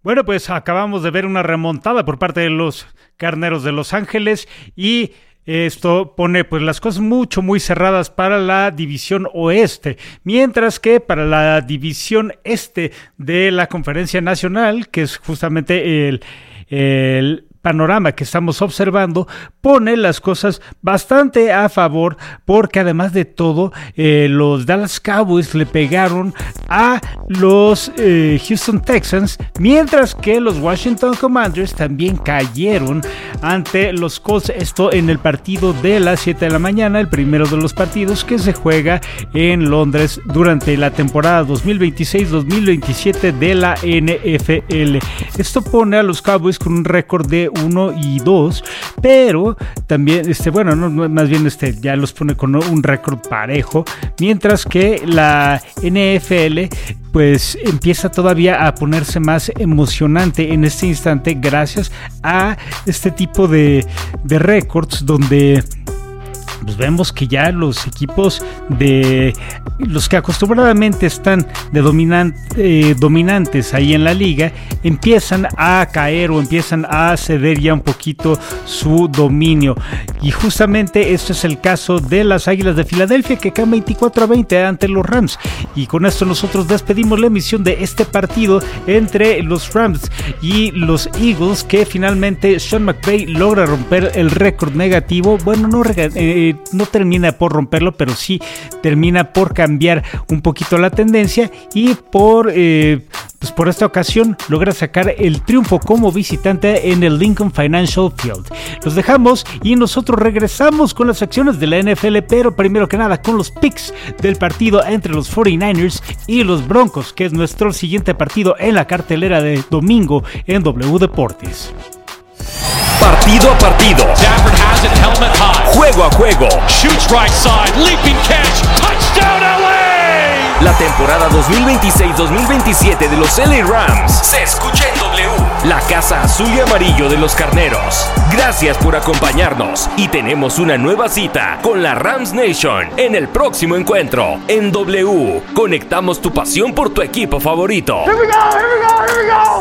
Bueno, pues acabamos de ver una remontada por parte de los Carneros de Los Ángeles y esto pone pues las cosas muy cerradas para la división oeste, mientras que para la división este de la Conferencia Nacional, que es justamente el panorama que estamos observando, pone las cosas bastante a favor, porque además de todo los Dallas Cowboys le pegaron a los Houston Texans, mientras que los Washington Commanders también cayeron ante los Colts, esto en el partido de las 7 de la mañana, el primero de los partidos que se juega en Londres durante la temporada 2026-2027 de la NFL. Esto pone a los Cowboys con un récord de 1-2, pero también, más bien ya los pone con un récord parejo, mientras que la NFL pues empieza todavía a ponerse más emocionante en este instante gracias a este tipo de récords donde pues vemos que ya los equipos de los que acostumbradamente están de dominantes ahí en la liga empiezan a caer o empiezan a ceder ya un poquito su dominio, y justamente esto es el caso de las Águilas de Filadelfia, que caen 24-20 ante los Rams. Y con esto nosotros despedimos la emisión de este partido entre los Rams y los Eagles, que finalmente Sean McVay logra romper el récord negativo. Bueno, no termina por romperlo, pero sí termina por cambiar un poquito la tendencia, y por esta ocasión logra sacar el triunfo como visitante en el Lincoln Financial Field. Los dejamos y nosotros regresamos con las acciones de la NFL, pero primero que nada con los picks del partido entre los 49ers y los Broncos, que es nuestro siguiente partido en la cartelera de domingo en W Deportes. Partido a partido, juego a juego, shoots right side, leaping catch, touchdown LA. La temporada 2026-2027 de los LA Rams se escucha en W, la casa azul y amarillo de los Carneros. Gracias por acompañarnos y tenemos una nueva cita con la Rams Nation en el próximo encuentro. En W, conectamos tu pasión por tu equipo favorito. Here we go.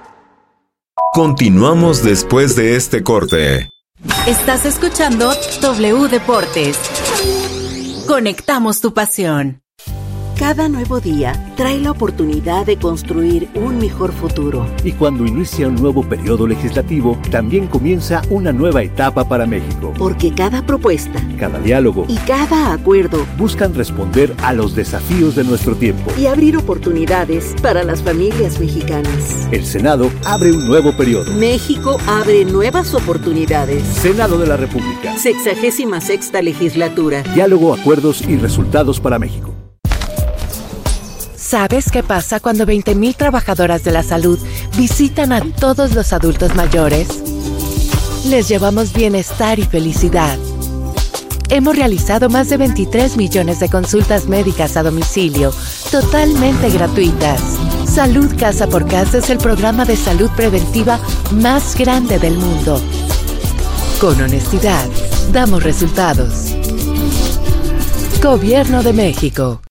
Continuamos después de este corte. Estás escuchando W Deportes. Conectamos tu pasión. Cada nuevo día trae la oportunidad de construir un mejor futuro. Y cuando inicia un nuevo periodo legislativo, también comienza una nueva etapa para México. Porque cada propuesta, cada diálogo y cada acuerdo buscan responder a los desafíos de nuestro tiempo y abrir oportunidades para las familias mexicanas. El Senado abre un nuevo periodo. México abre nuevas oportunidades. Senado de la República. 66ª legislatura. Diálogo, acuerdos y resultados para México. ¿Sabes qué pasa cuando 20,000 trabajadoras de la salud visitan a todos los adultos mayores? Les llevamos bienestar y felicidad. Hemos realizado más de 23 millones de consultas médicas a domicilio, totalmente gratuitas. Salud Casa por Casa es el programa de salud preventiva más grande del mundo. Con honestidad, damos resultados. Gobierno de México.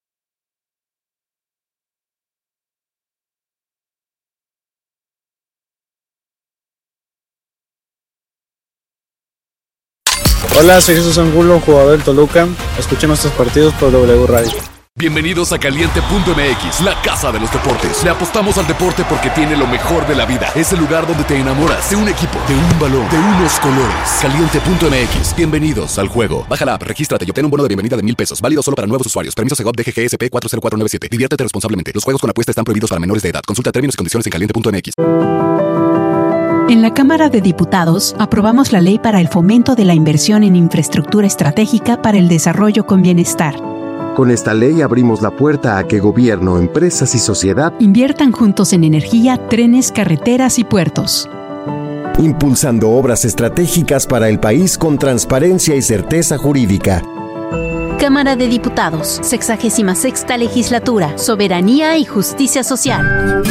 Hola, soy Jesús Angulo, jugador del Toluca. Escuchen nuestros partidos por W Radio. Bienvenidos a Caliente.mx, la casa de los deportes. Le apostamos al deporte porque tiene lo mejor de la vida. Es el lugar donde te enamoras de un equipo, de un balón, de unos colores. Caliente.mx, bienvenidos al juego. Baja la app, regístrate y obtén un bono de bienvenida de $1,000. Válido solo para nuevos usuarios. Permiso Segov DGGSP 40497. Diviértete responsablemente. Los juegos con apuesta están prohibidos para menores de edad. Consulta términos y condiciones en Caliente.mx. En la Cámara de Diputados aprobamos la ley para el fomento de la inversión en infraestructura estratégica para el desarrollo con bienestar. Con esta ley abrimos la puerta a que gobierno, empresas y sociedad inviertan juntos en energía, trenes, carreteras y puertos. Impulsando obras estratégicas para el país con transparencia y certeza jurídica. Cámara de Diputados, 66ª Legislatura, Soberanía y Justicia Social.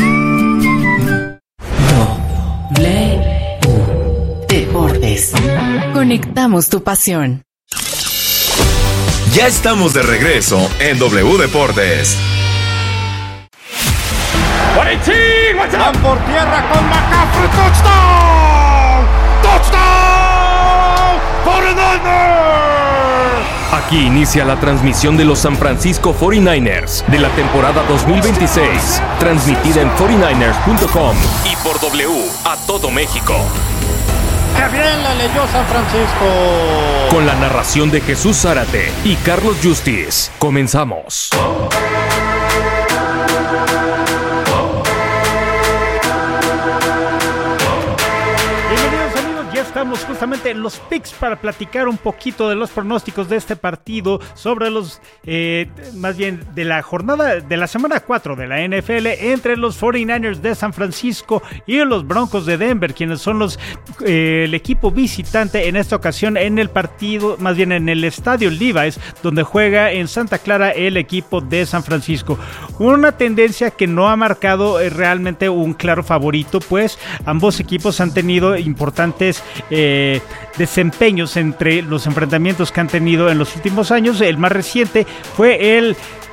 Deportes. Conectamos tu pasión. Ya estamos de regreso en W Deportes. Van por tierra con McCaffrey. ¡Touchdown! ¡Touchdown! ¡49ers! Aquí inicia la transmisión de los San Francisco 49ers de la temporada 2026, transmitida en 49ers.com y por W a todo México. ¡Qué bien la leyó San Francisco! Con la narración de Jesús Zárate y Carlos Justice. Comenzamos. Estamos justamente en los picks para platicar un poquito de los pronósticos de este partido, sobre los, más bien de la jornada de la semana 4 de la NFL entre los 49ers de San Francisco y los Broncos de Denver, quienes son el equipo visitante en esta ocasión en el partido, más bien en el estadio Levi's, donde juega en Santa Clara el equipo de San Francisco. Una tendencia que no ha marcado realmente un claro favorito, pues ambos equipos han tenido importantes desempeños entre los enfrentamientos que han tenido en los últimos años. El más reciente fue el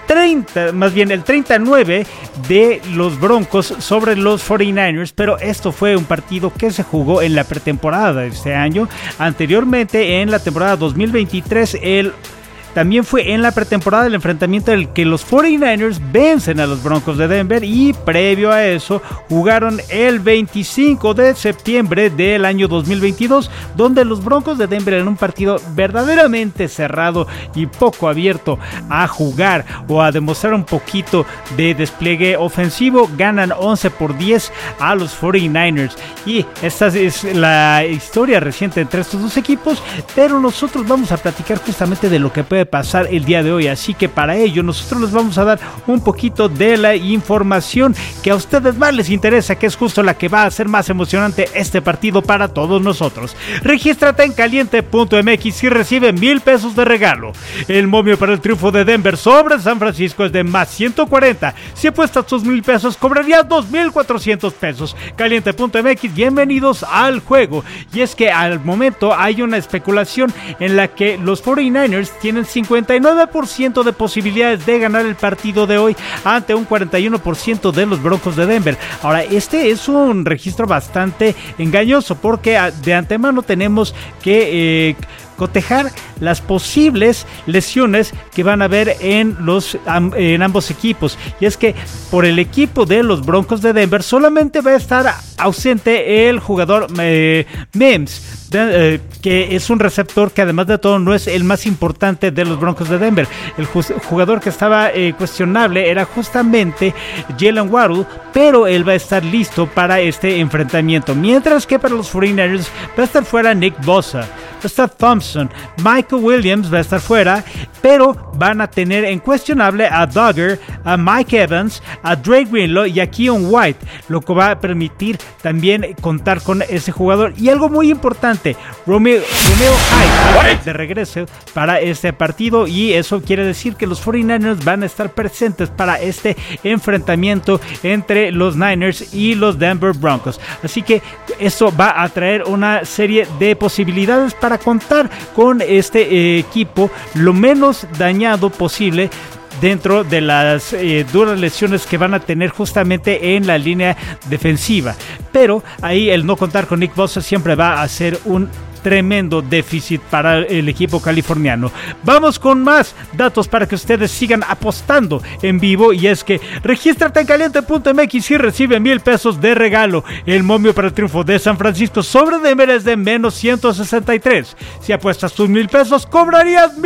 39 de los Broncos sobre los 49ers, pero esto fue un partido que se jugó en la pretemporada de este año. Anteriormente, en la temporada 2023, también fue en la pretemporada el enfrentamiento en el que los 49ers vencen a los Broncos de Denver, y previo a eso jugaron el 25 de septiembre del año 2022, donde los Broncos de Denver, en un partido verdaderamente cerrado y poco abierto a jugar o a demostrar un poquito de despliegue ofensivo, ganan 11-10 a los 49ers. Y esta es la historia reciente entre estos dos equipos, pero nosotros vamos a platicar justamente de lo que puede pasar el día de hoy, así que para ello nosotros les vamos a dar un poquito de la información que a ustedes más les interesa, que es justo la que va a hacer más emocionante este partido para todos nosotros. Regístrate en caliente.mx y recibe $1,000 de regalo. El momio para el triunfo de Denver sobre San Francisco es de más 140. Si apuestas tus $1,000, cobrarías $2,400. Caliente.mx, bienvenidos al juego. Y es que al momento hay una especulación en la que los 49ers tienen 59% de posibilidades de ganar el partido de hoy ante un 41% de los Broncos de Denver. Ahora, este es un registro bastante engañoso, porque de antemano tenemos que cotejar las posibles lesiones que van a haber en ambos equipos. Y es que por el equipo de los Broncos de Denver solamente va a estar ausente el jugador Mims, que es un receptor que además de todo no es el más importante de los Broncos de Denver. El jugador que estaba cuestionable era justamente Jalen Waddle, pero él va a estar listo para este enfrentamiento, mientras que para los 49ers va a estar fuera Nick Bosa, va a estar Thompson, Michael Williams va a estar fuera, pero van a tener en cuestionable a Duggar, a Mike Evans, a Drake Greenlaw y a Keon White, lo que va a permitir también contar con ese jugador. Y algo muy importante, Romeo Hyde de regreso para este partido, y eso quiere decir que los 49ers van a estar presentes para este enfrentamiento entre los Niners y los Denver Broncos. Así que eso va a traer una serie de posibilidades para contar con este equipo lo menos dañado posible dentro de las duras lesiones que van a tener justamente en la línea defensiva. Pero ahí el no contar con Nick Bosa siempre va a ser un tremendo déficit para el equipo californiano. Vamos con más datos para que ustedes sigan apostando en vivo, y es que regístrate en caliente.mx y recibe $1,000 de regalo. El momio para el triunfo de San Francisco sobre Denver es de menos 163. Si apuestas tus $1,000, cobrarías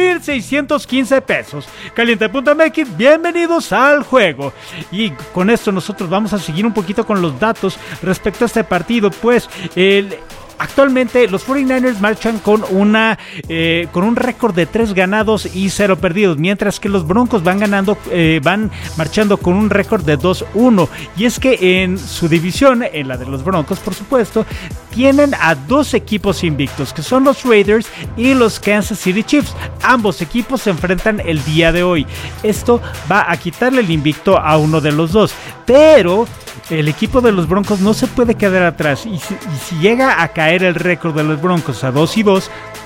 $1,615. Caliente.mx, bienvenidos al juego. Y con esto nosotros vamos a seguir un poquito con los datos respecto a este partido, pues actualmente los 49ers marchan con un récord de 3 ganados y 0 perdidos, mientras que los Broncos van marchando con un récord de 2-1. Y es que en su división, en la de los Broncos, por supuesto, tienen a 2 equipos invictos, que son los Raiders y los Kansas City Chiefs. Ambos equipos se enfrentan el día de hoy. Esto va a quitarle el invicto a uno de los dos, pero el equipo de los Broncos no se puede quedar atrás, y si llega a caer el récord de los Broncos a 2-2,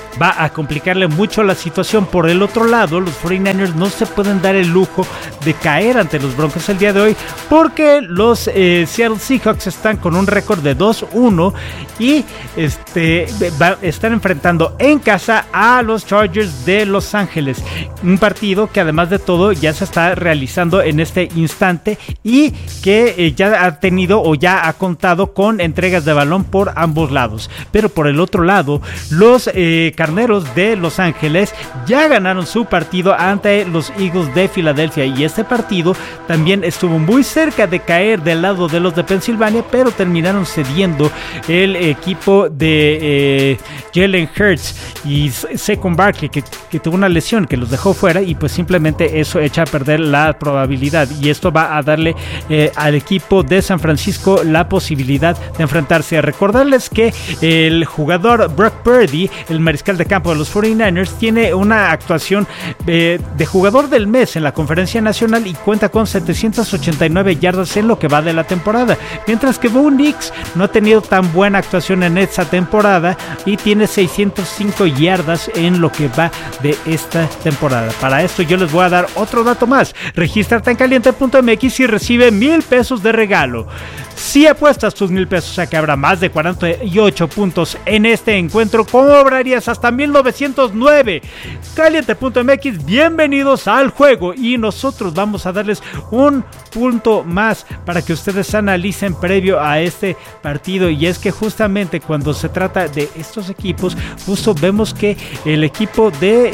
va a complicarle mucho la situación. Por el otro lado, los 49ers no se pueden dar el lujo de caer ante los Broncos el día de hoy, porque los Seattle Seahawks están con un récord de 2-1 y están enfrentando en casa a los Chargers de Los Ángeles, un partido que además de todo ya se está realizando en este instante y que ya ha tenido o ya ha contado con entregas de balón por ambos lados. Pero por el otro lado, los Carneros de Los Ángeles ya ganaron su partido ante los Eagles de Filadelfia, y este partido también estuvo muy cerca de caer del lado de los de Pensilvania, pero terminaron cediendo el equipo de Jalen Hurts y Saquon Barkley, que tuvo una lesión que los dejó fuera, y pues simplemente eso echa a perder la probabilidad, y esto va a darle al equipo de San Francisco la posibilidad de enfrentarse. A recordarles que el jugador Brock Purdy, el mariscal de campo de los 49ers, tiene una actuación de jugador del mes en la Conferencia Nacional y cuenta con 789 yardas en lo que va de la temporada, mientras que Bo Nix no ha tenido tan buena actuación en esta temporada y tiene 605 yardas en lo que va de esta temporada. Para esto yo les voy a dar otro dato más. Regístrate en caliente.mx y recibe $1,000 de regalo. Si apuestas tus $1,000 a que habrá más de 48 puntos en este encuentro, cobrarías hasta 1,909. Caliente.mx, bienvenidos al juego, y nosotros vamos a darles un punto más para que ustedes analicen previo a este partido, y es que justamente cuando se trata de estos equipos, justo vemos que el equipo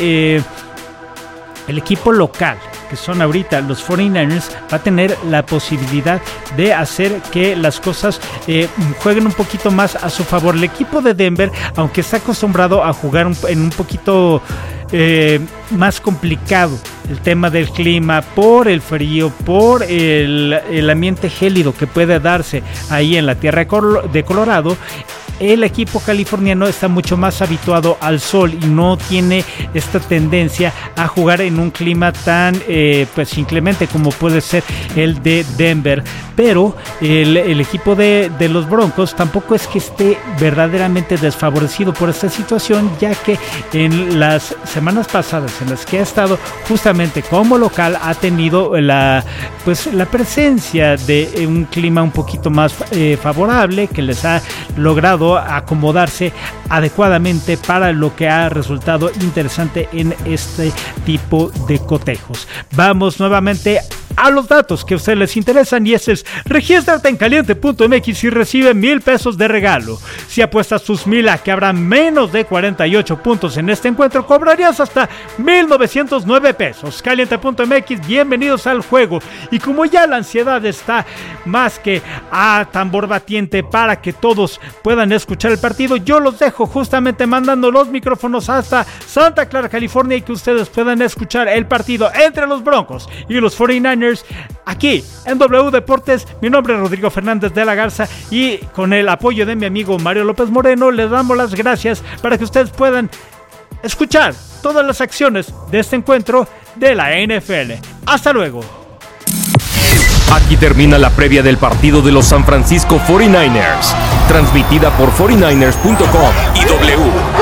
local, que son ahorita los 49ers, va a tener la posibilidad de hacer que las cosas jueguen un poquito más a su favor. El equipo de Denver, aunque está acostumbrado a jugar en un poquito más complicado el tema del clima, por el frío, por el ambiente gélido que puede darse ahí en la tierra de Colorado, el equipo californiano está mucho más habituado al sol y no tiene esta tendencia a jugar en un clima tan pues inclemente como puede ser el de Denver. Pero el equipo de los Broncos tampoco es que esté verdaderamente desfavorecido por esta situación, ya que en las semanas pasadas en las que ha estado justamente como local ha tenido la presencia de un clima un poquito más favorable, que les ha logrado acomodarse adecuadamente para lo que ha resultado interesante en este tipo de cotejos. Vamos nuevamente a los datos que a ustedes les interesan, y ese es: regístrate en caliente.mx y recibe $1,000 de regalo. Si apuestas tus 1,000 a que habrá menos de 48 puntos en este encuentro, cobrarías hasta $1,909. Caliente.mx, bienvenidos al juego. Y como ya la ansiedad está más que a tambor batiente para que todos puedan escuchar el partido, yo los dejo justamente mandando los micrófonos hasta Santa Clara, California, y que ustedes puedan escuchar el partido entre los Broncos y los 49ers aquí en W Deportes. Mi nombre es Rodrigo Fernández de la Garza, y con el apoyo de mi amigo Mario López Moreno les damos las gracias para que ustedes puedan escuchar todas las acciones de este encuentro de la NFL. Hasta luego. Aquí termina la previa del partido de los San Francisco 49ers, transmitida por 49ers.com y W.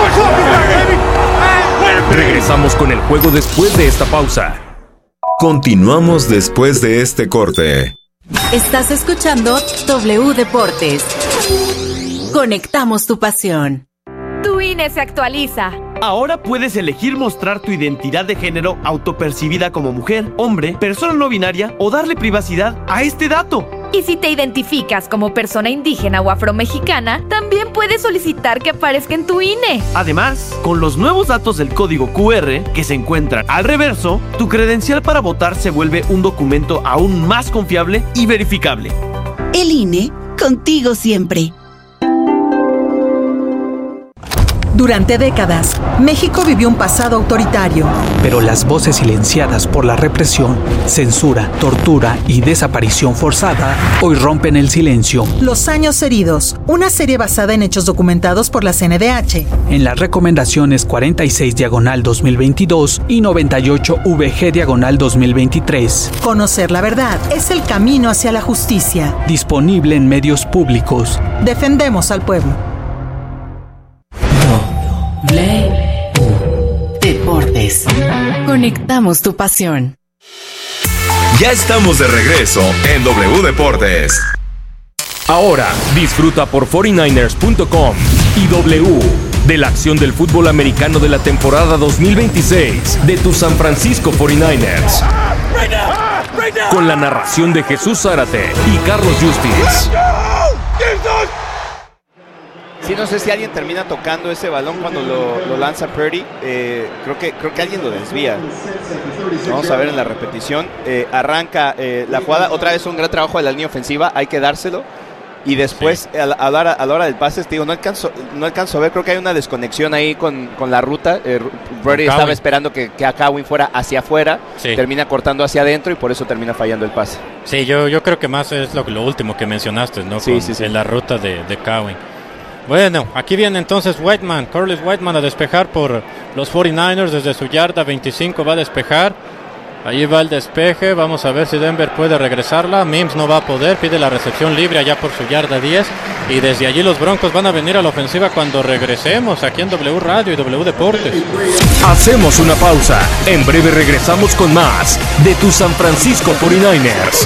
Regresamos con el juego después de esta pausa. Continuamos después de este corte. Estás escuchando W Deportes. Conectamos tu pasión. Tu INE se actualiza. Ahora puedes elegir mostrar tu identidad de género autopercibida como mujer, hombre, persona no binaria, o darle privacidad a este dato. Y si te identificas como persona indígena o afromexicana, también puedes solicitar que aparezca en tu INE. Además, con los nuevos datos del código QR que se encuentran al reverso, tu credencial para votar se vuelve un documento aún más confiable y verificable. El INE, contigo siempre. Durante décadas, México vivió un pasado autoritario. Pero las voces silenciadas por la represión, censura, tortura y desaparición forzada hoy rompen el silencio. Los años heridos, una serie basada en hechos documentados por la CNDH. En las recomendaciones 46/2022 y 98VG/2023. Conocer la verdad es el camino hacia la justicia. Disponible en medios públicos. Defendemos al pueblo. Deportes. Conectamos tu pasión. Ya estamos de regreso en W Deportes. Ahora disfruta por 49ers.com y W de la acción del fútbol americano de la temporada 2026 de tus San Francisco 49ers. Con la narración de Jesús Zárate y Carlos Justiz. Sí, no sé si alguien termina tocando ese balón cuando lo lanza Purdy. Creo que alguien lo desvía. Vamos a ver en la repetición. Arranca la jugada. Otra vez un gran trabajo de la línea ofensiva. Hay que dárselo. Y después, sí, a la hora del pase, te digo, no alcanzo a ver. Creo que hay una desconexión ahí con la ruta. Purdy estaba esperando que a Cowing fuera hacia afuera. Sí. Termina cortando hacia adentro y por eso termina fallando el pase. Sí, yo creo que más es lo último que mencionaste, ¿no? Sí. En la ruta de Cowing. Bueno, aquí viene entonces Corliss Whiteman a despejar por los 49ers desde su yarda 25, va a despejar. Ahí va el despeje, vamos a ver si Denver puede regresarla. Mims no va a poder, pide la recepción libre allá por su yarda 10. Y desde allí los Broncos van a venir a la ofensiva cuando regresemos aquí en W Radio y W Deportes. Hacemos una pausa, en breve regresamos con más de tu San Francisco 49ers.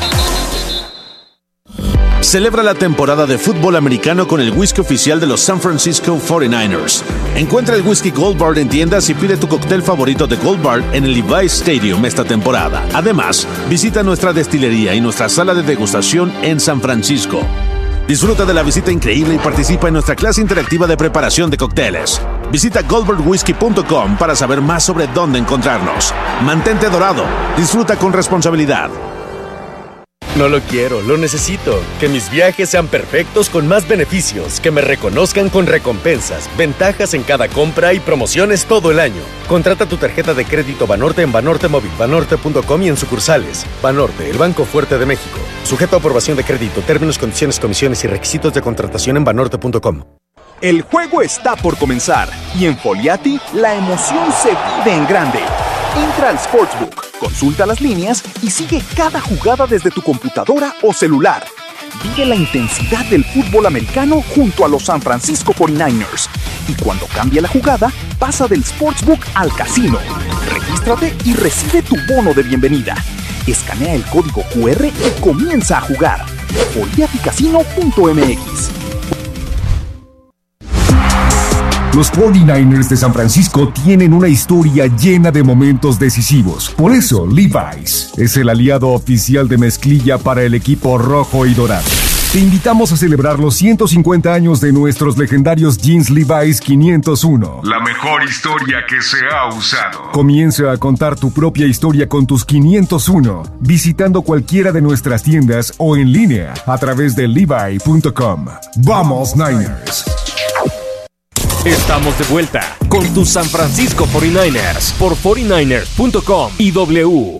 Celebra la temporada de fútbol americano con el whisky oficial de los San Francisco 49ers. Encuentra el whisky Gold Bar en tiendas y pide tu cóctel favorito de Gold Bar en el Levi's Stadium esta temporada. Además, visita nuestra destilería y nuestra sala de degustación en San Francisco. Disfruta de la visita increíble y participa en nuestra clase interactiva de preparación de cócteles. Visita goldbirdwhiskey.com para saber más sobre dónde encontrarnos. Mantente dorado. Disfruta con responsabilidad. No lo quiero, lo necesito. Que mis viajes sean perfectos con más beneficios. Que me reconozcan con recompensas, ventajas en cada compra y promociones todo el año. Contrata tu tarjeta de crédito Banorte en Banorte Móvil, banorte.com y en sucursales. Banorte, el Banco Fuerte de México. Sujeto a aprobación de crédito, términos, condiciones, comisiones y requisitos de contratación en banorte.com. El juego está por comenzar y en Foliati la emoción se vive en grande. Entra al Sportsbook, consulta las líneas y sigue cada jugada desde tu computadora o celular. Vive la intensidad del fútbol americano junto a los San Francisco 49ers. Y cuando cambie la jugada, pasa del Sportsbook al casino. Regístrate y recibe tu bono de bienvenida. Escanea el código QR y comienza a jugar. Foliaticasino.mx. Los 49ers de San Francisco tienen una historia llena de momentos decisivos. Por eso, Levi's es el aliado oficial de mezclilla para el equipo rojo y dorado. Te invitamos a celebrar los 150 años de nuestros legendarios jeans Levi's 501. La mejor historia que se ha usado. Comienza a contar tu propia historia con tus 501, visitando cualquiera de nuestras tiendas o en línea a través de levi.com. ¡Vamos, Niners! Estamos de vuelta con tus San Francisco 49ers por 49ers.com y W.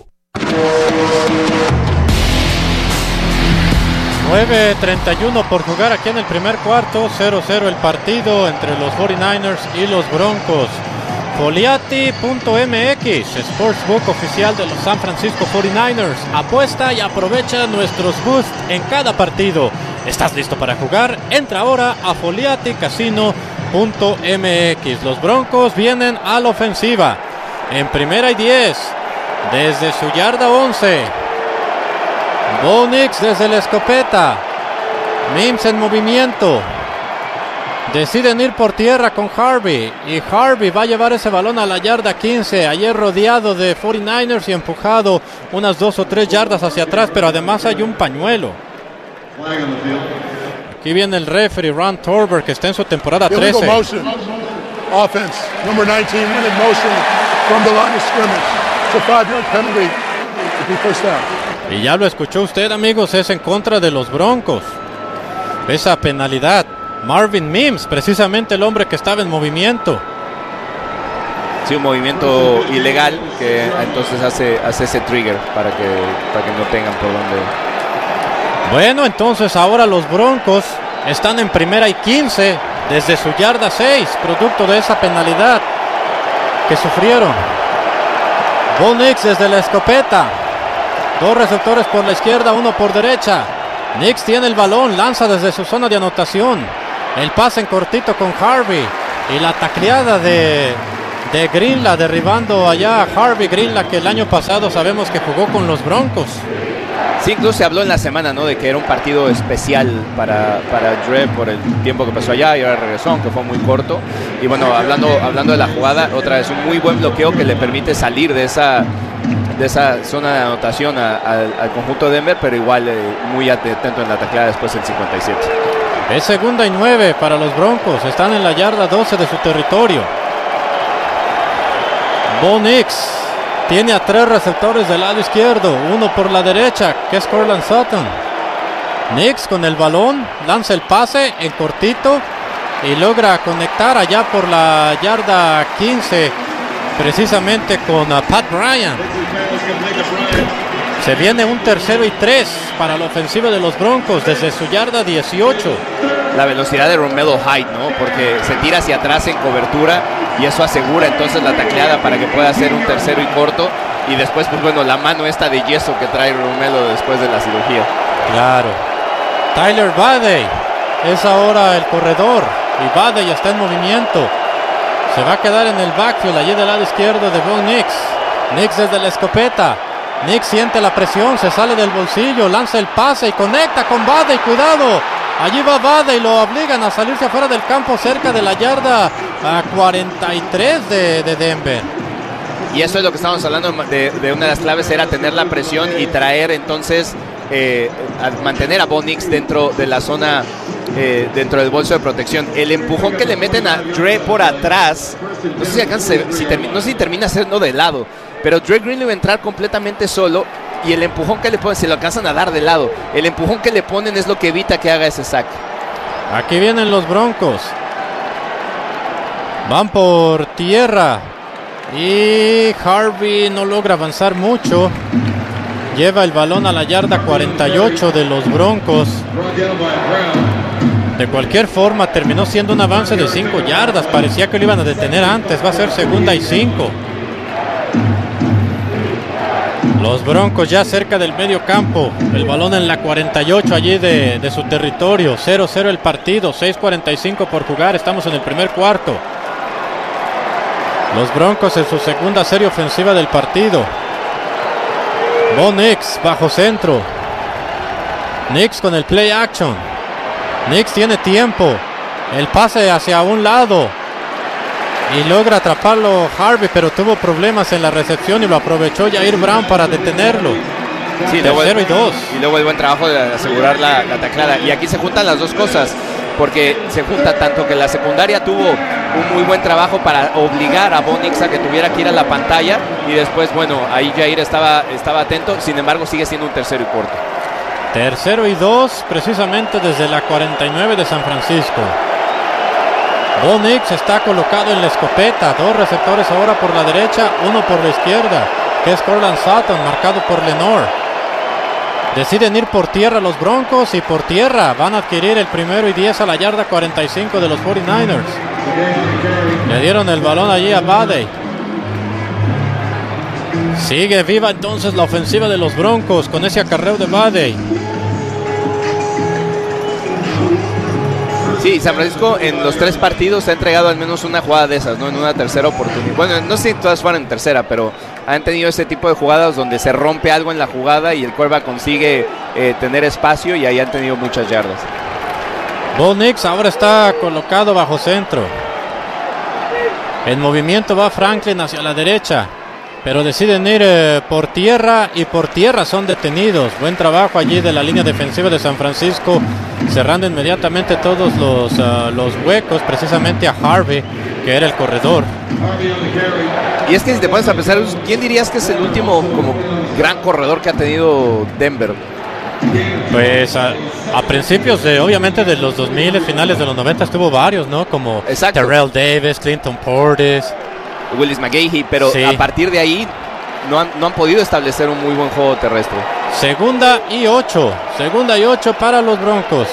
9:31 por jugar aquí en el primer cuarto, 0-0 el partido entre los 49ers y los Broncos. Foliati.mx, Sportsbook oficial de los San Francisco 49ers. Apuesta y aprovecha nuestros boosts en cada partido. ¿Estás listo para jugar? Entra ahora a foliaticasino.mx. Los Broncos vienen a la ofensiva. En primera y 10, desde su yarda 11. Bo Nix desde la escopeta. Mims en movimiento. Deciden ir por tierra con Harvey. Y Harvey va a llevar ese balón a la yarda 15. Ayer rodeado de 49ers y empujado unas 2 o 3 yardas hacia atrás. Pero además hay un pañuelo. Aquí viene el referee Ron Torber, que está en su temporada 13. Offense, number 19, in motion from the line of scrimmage. It's a 5-yard penalty. It'll be first down. Y ya lo escuchó usted, amigos, es en contra de los Broncos. Esa penalidad. Marvin Mims, precisamente el hombre que estaba en movimiento. Sí, un movimiento ilegal que entonces hace ese trigger para que no tengan por dónde. Bueno, entonces ahora los Broncos están en primera y 15 desde su yarda 6, producto de esa penalidad que sufrieron. Bo Nix desde la escopeta. 2 receptores por la izquierda, 1 por derecha. Nix tiene el balón, lanza desde su zona de anotación. El pase en cortito con Harvey. Y la tacleada de de Greenlaw, derribando allá a Harvey Greenlaw, que el año pasado sabemos que jugó con los Broncos. Sí, incluso se habló en la semana, ¿no?, de que era un partido especial para Dre por el tiempo que pasó allá y ahora regresó, aunque fue muy corto. Y bueno, hablando de la jugada, otra vez un muy buen bloqueo que le permite salir de esa zona de anotación al conjunto de Denver, pero igual muy atento en la tacleada después del 57. Es 2nd y 9 para los Broncos, están en la yarda 12 de su territorio. Bo Nix tiene a 3 receptores del lado izquierdo, uno por la derecha, que es Courtland Sutton. Nix con el balón, lanza el pase en cortito y logra conectar allá por la yarda 15, precisamente con Pat Bryant. Se viene un 3rd y 3 para la ofensiva de los Broncos desde su yarda 18. La velocidad de Romello Hyde, ¿no?, porque se tira hacia atrás en cobertura y eso asegura entonces la tacleada para que pueda hacer un 3rd y corto. Y después, pues bueno, la mano esta de yeso que trae Romello después de la cirugía. Claro. Tyler Badie es ahora el corredor y Badie está en movimiento. Se va a quedar en el backfield allí del lado izquierdo de Bo Nix. Nix desde la escopeta. Nix siente la presión, se sale del bolsillo, lanza el pase y conecta con Badie. Cuidado, allí va Badie y lo obligan a salirse afuera del campo cerca de la yarda 43 de Denver. Y eso es lo que estábamos hablando de una de las claves, era tener la presión y traer entonces a mantener a Bo Nix dentro de la zona, dentro del bolso de protección. El empujón que le meten a Dre por atrás, no sé si alcanza, no sé si termina siendo de lado, pero Dre Greenlaw va a entrar completamente solo y el empujón que le ponen, se lo alcanzan a dar de lado. El empujón que le ponen es lo que evita que haga ese sack. Aquí vienen los Broncos. Van por tierra y Harvey no logra avanzar mucho. Lleva el balón a la yarda 48 de los Broncos. De cualquier forma, terminó siendo un avance de 5 yardas. Parecía que lo iban a detener antes. Va a ser 2nd y 5. Los Broncos ya cerca del medio campo. El balón en la 48 allí de su territorio. 0-0 el partido. 6:45 por jugar. Estamos en el primer cuarto. Los Broncos en su segunda serie ofensiva del partido. Bo Nix bajo centro. Nix con el play action. Nix tiene tiempo. El pase hacia un lado. Y logra atraparlo Harvey, pero tuvo problemas en la recepción y lo aprovechó Jair Brown para detenerlo. Sí, 3rd y 2. Y luego el buen trabajo de asegurar la taclada. Y aquí se juntan las dos cosas, porque se junta tanto que la secundaria tuvo un muy buen trabajo para obligar a Bo Nix a que tuviera que ir a la pantalla, y después, bueno, ahí Jair estaba atento. Sin embargo, sigue siendo un 3rd y corto. 3rd y 2, precisamente desde la 49 de San Francisco. Bo Nix está colocado en la escopeta. 2 receptores ahora por la derecha, uno por la izquierda, que es Courtland Sutton, marcado por Lenoir. Deciden ir por tierra los Broncos y por tierra van a adquirir el 1º y 10 a la yarda 45 de los 49ers. Le dieron el balón allí a Badie. Sigue viva entonces la ofensiva de los Broncos con ese acarreo de Badie. Sí, San Francisco en los 3 partidos ha entregado al menos una jugada de esas, ¿no? En una tercera oportunidad. Bueno, no sé si todas fueron en tercera, pero han tenido ese tipo de jugadas donde se rompe algo en la jugada y el quarterback consigue tener espacio, y ahí han tenido muchas yardas. Bo Nix ahora está colocado bajo centro. En movimiento va Franklin hacia la derecha, pero deciden ir por tierra, y por tierra son detenidos. Buen trabajo allí de la línea defensiva de San Francisco, cerrando inmediatamente todos los huecos, precisamente a Harvey, que era el corredor. Y es que si te pones a pensar, ¿quién dirías que es el último como gran corredor que ha tenido Denver? Pues a principios obviamente de los 2000, finales de los 90 tuvo varios, ¿no? Como Terrell Davis, Clinton Portis, Willis McGahee, pero sí, a partir de ahí no han podido establecer un muy buen juego terrestre. 2nd y 8 para los Broncos.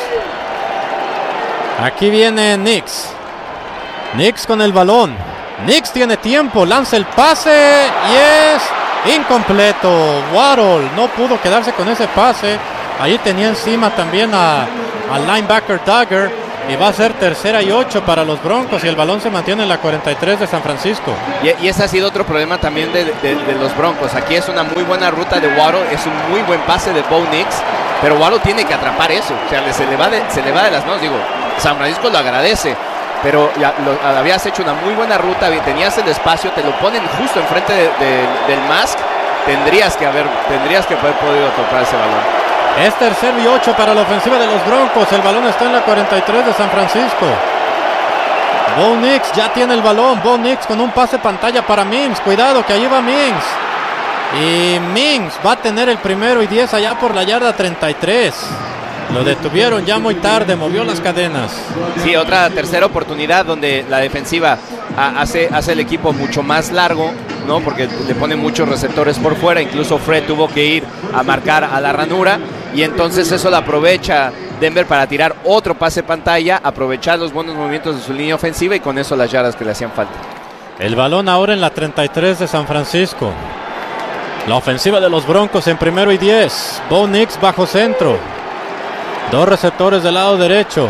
Aquí viene Nix con el balón. Nix tiene tiempo, lanza el pase y es incompleto. Waddle no pudo quedarse con ese pase. Ahí tenía encima también al linebacker Duggar, y va a ser 3rd y 8 para los Broncos y el balón se mantiene en la 43 de San Francisco. Y ese ha sido otro problema también de los Broncos. Aquí es una muy buena ruta de Waddle, es un muy buen pase de Bo Nix, pero Waddle tiene que atrapar eso, o sea, se le va de las manos. Digo, San Francisco lo agradece, pero ya habías hecho una muy buena ruta, tenías el espacio, te lo ponen justo enfrente del mask, tendrías que haber podido atrapar ese balón. Es 3rd y 8 para la ofensiva de los Broncos. El balón está en la 43 de San Francisco. Bo Nix ya tiene el balón. Bo Nix con un pase pantalla para Mims. Cuidado que allí va Mims. Y Mims va a tener el 1º y 10 allá por la yarda 33. Lo detuvieron ya muy tarde, movió las cadenas. Sí, otra tercera oportunidad donde la defensiva hace el equipo mucho más largo, ¿no? Porque le ponen muchos receptores por fuera. Incluso Fred tuvo que ir a marcar a la ranura. Y entonces eso lo aprovecha Denver para tirar otro pase pantalla, aprovechar los buenos movimientos de su línea ofensiva y con eso las yardas que le hacían falta. El balón ahora en la 33 de San Francisco. La ofensiva de los Broncos en 1º y 10. Bo Nix bajo centro. 2 receptores del lado derecho.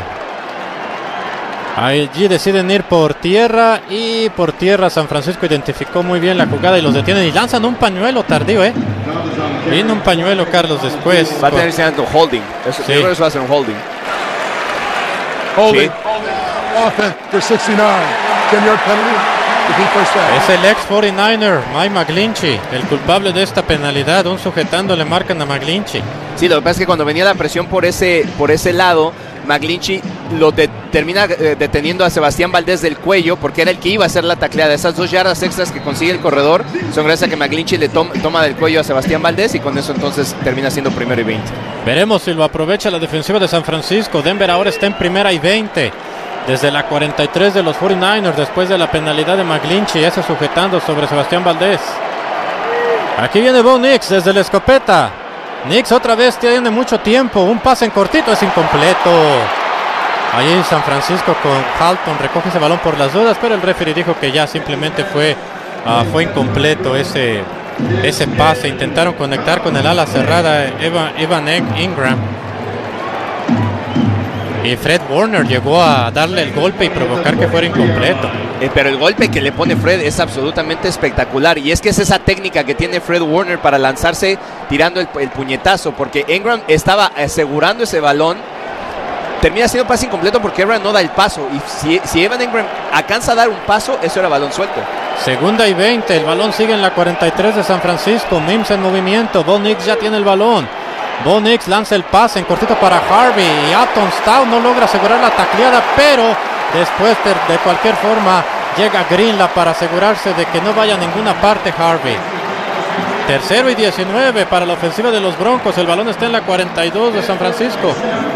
Allí deciden ir por tierra y por tierra San Francisco identificó muy bien la jugada y los detienen y lanzan un pañuelo tardío, Viene un pañuelo, Carlos, después. Va a tener siendo holding. Eso, sí. Eso va a ser un holding. Holding. Offense for 69. 10-yard penalty. Es el ex 49er, Mike McGlinchey, el culpable de esta penalidad. Un sujetando le marcan a McGlinchey. Sí, lo que pasa es que cuando venía la presión por ese lado, McGlinchey lo termina deteniendo a Sebastián Valdés del cuello porque era el que iba a hacer la tacleada. Esas 2 yardas extras que consigue el corredor son gracias a que McGlinchey le toma del cuello a Sebastián Valdés y con eso entonces termina siendo 1º y 20. Veremos si lo aprovecha la defensiva de San Francisco. Denver ahora está en 1ª y 20 desde la 43 de los 49ers después de la penalidad de McGlinchey, ese sujetando sobre Sebastián Valdés. Aquí viene Bo Nix desde la escopeta. Nix otra vez tiene mucho tiempo, un pase en cortito, es incompleto. Ahí San Francisco con Halton recoge ese balón por las dudas, pero el referee dijo que ya simplemente fue incompleto ese pase. Intentaron conectar con el ala cerrada Evan Ingram. Y Fred Warner llegó a darle el golpe y provocar que fuera incompleto. Pero el golpe que le pone Fred es absolutamente espectacular. Y es que es esa técnica que tiene Fred Warner para lanzarse tirando el puñetazo. Porque Ingram estaba asegurando ese balón. Termina siendo pase incompleto porque Ingram no da el paso. Y si Evan Ingram alcanza a dar un paso, eso era balón suelto. 2nd y 20. El balón sigue en la 43 de San Francisco. Mims en movimiento. Bo Nix ya tiene el balón. Bo Nix lanza el pase en cortito para Harvey y Upton Stout no logra asegurar la tacleada, pero después de cualquier forma llega Greenlaw para asegurarse de que no vaya a ninguna parte Harvey. 3º y 19 para la ofensiva de los Broncos. El balón está en la 42 de San Francisco.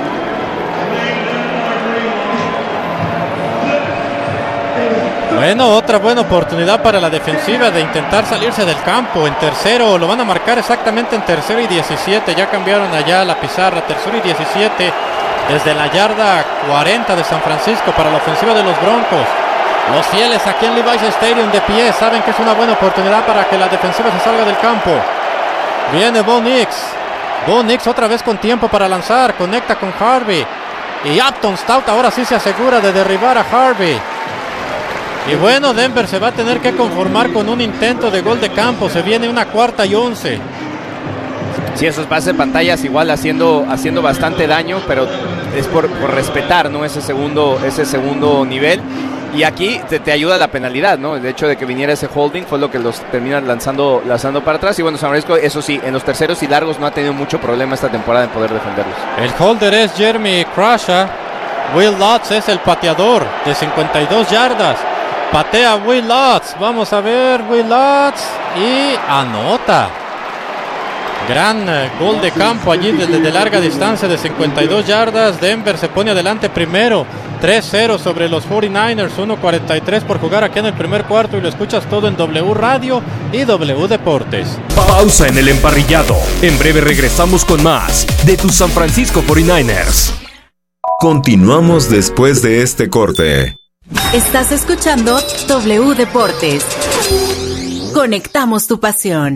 Bueno, otra buena oportunidad para la defensiva de intentar salirse del campo. En tercero, lo van a marcar exactamente en 3º y 17. Ya cambiaron allá la pizarra. 3º y 17 desde la yarda 40 de San Francisco para la ofensiva de los Broncos. Los fieles aquí en Levi's Stadium de pie saben que es una buena oportunidad para que la defensiva se salga del campo. Viene Bo Nix. Bo Nix otra vez con tiempo para lanzar. Conecta con Harvey. Y Upton Stout ahora sí se asegura de derribar a Harvey. Y bueno, Denver se va a tener que conformar con un intento de gol de campo. Se viene una 4ª y 11. Sí, esos pases de pantallas igual haciendo bastante daño, pero es por respetar, ¿no? ese segundo nivel. Y aquí te ayuda la penalidad, ¿no? El hecho de que viniera ese holding fue lo que los termina lanzando para atrás. Y bueno, San Francisco, eso sí, en los terceros y largos no ha tenido mucho problema esta temporada en poder defenderlos. El holder es Jeremy Crusher. Will Lutz es el pateador de 52 yardas. Patea Will Lutz. Vamos a ver, Will Lutz. Y anota. Gran gol de campo allí desde larga distancia de 52 yardas. Denver se pone adelante primero. 3-0 sobre los 49ers. 1:43 por jugar aquí en el primer cuarto. Y lo escuchas todo en W Radio y W Deportes. Pausa en el emparrillado. En breve regresamos con más de tus San Francisco 49ers. Continuamos después de este corte. Estás escuchando W Deportes. Conectamos tu pasión.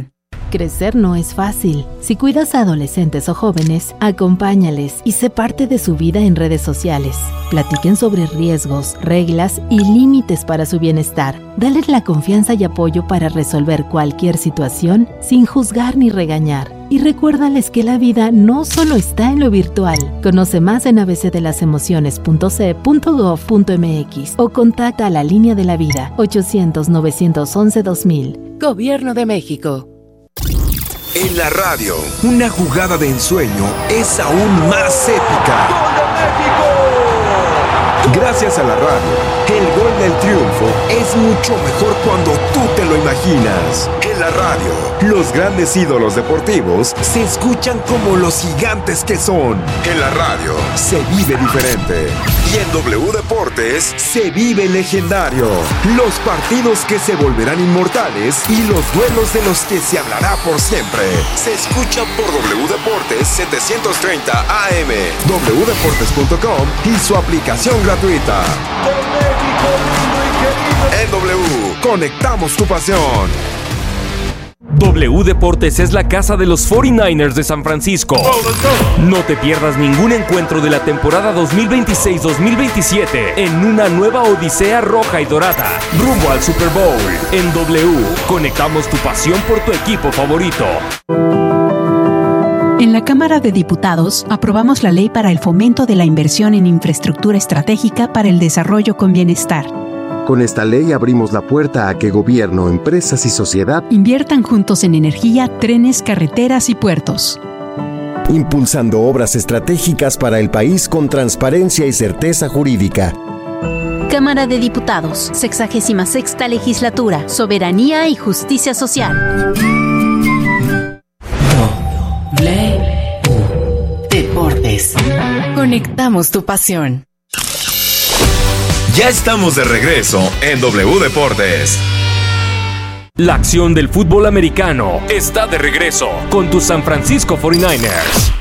Crecer no es fácil. Si cuidas a adolescentes o jóvenes, acompáñales y sé parte de su vida en redes sociales. Platiquen sobre riesgos, reglas y límites para su bienestar. Dales la confianza y apoyo para resolver cualquier situación sin juzgar ni regañar. Y recuérdales que la vida no solo está en lo virtual. Conoce más en abcdelasemociones.ce.gov.mx o contacta a la Línea de la Vida 800-911-2000. Gobierno de México. En la radio, una jugada de ensueño es aún más épica. ¡Gol de México! Gracias a la radio, el gol del triunfo es mucho mejor cuando tú te lo imaginas. En la radio, los grandes ídolos deportivos se escuchan como los gigantes que son. En la radio, se vive diferente. Y en W Deportes, se vive legendario. Los partidos que se volverán inmortales y los duelos de los que se hablará por siempre. Se escuchan por W Deportes 730 AM, wdeportes.com y su aplicación gratuita. En W, conectamos tu pasión. W Deportes es la casa de los 49ers de San Francisco. No te pierdas ningún encuentro de la temporada 2026-2027 en una nueva odisea roja y dorada, rumbo al Super Bowl. En W, conectamos tu pasión por tu equipo favorito. En la Cámara de Diputados aprobamos la Ley para el Fomento de la Inversión en Infraestructura Estratégica para el Desarrollo con Bienestar. Con esta ley abrimos la puerta a que gobierno, empresas y sociedad inviertan juntos en energía, trenes, carreteras y puertos. Impulsando obras estratégicas para el país con transparencia y certeza jurídica. Cámara de Diputados, 66ª Legislatura, Soberanía y Justicia Social. Deportes. Conectamos tu pasión. Ya estamos de regreso en W Deportes. La acción del fútbol americano está de regreso con tus San Francisco 49ers.